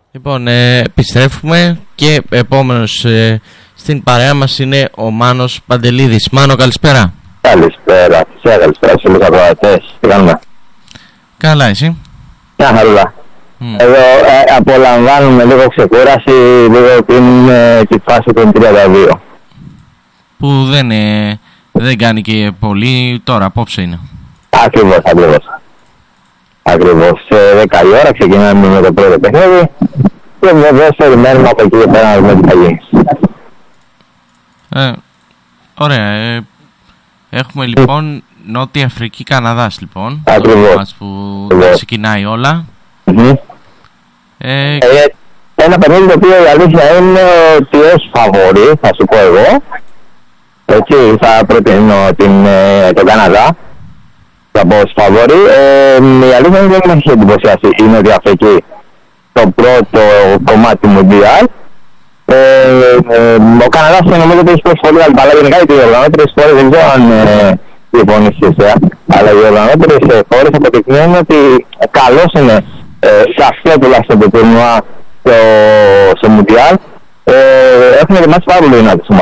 Λοιπόν, επιστρέφουμε και επόμενος στην παρέα μας είναι ο Μάνος Παντελίδης. Μάνο, καλησπέρα. Καλησπέρα, καλησπέρα σε όλους τους ακροατές. Τι κάνουμε? Καλά, εσύ? Μια χαρούλα. Εδώ απολαμβάνουμε λίγο ξεκούραση, λίγο την φάση των 32. Που δεν κάνει και πολύ τώρα, απόψε είναι. Ακριβώς. Σε 10 η ώρα ξεκινάμε με το πρώτο παιχνίδι και βέβαια περιμένουμε από εκεί και πέρα να δούμε τι θα γίνει. Ωραία. Έχουμε λοιπόν Νότια Αφρική Καναδάς λοιπόν. Ακριβώς. Που ξεκινάει όλα. Ένα παιχνίδι το οποίο η αλήθεια είναι ότι ως φαβορί, θα σου πω εγώ. Έτσι θα προτείνω τον Καναδά. Θα πω ως φαβορί. Η αλήθεια είναι ότι δεν με έχει εντυπωσιάσει η Νότια Αφρική το πρώτο κομμάτι του Μουντιάλ. Ο Καναδάς νομίζω ότι έχει παίξει πολύ αλλά γενικά οι οργανώτερες χώρες δεν ξέρω αν συμφωνήσεις, αλλά οι οργανώτερες χώρες αποδεικνύουν ότι καλώς είναι σε αυτό τουλάχιστον το τουρνουά στο Μουντιάλ. Έχουν ετοιμάσει πάρα πολύ δυνατές ομάδες.